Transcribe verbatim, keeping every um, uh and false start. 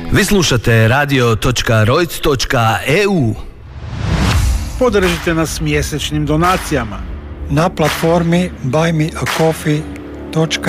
Vi slušate radio točka rojc točka e u. Podržite nas mjesečnim donacijama na platformi buy me a coffee dot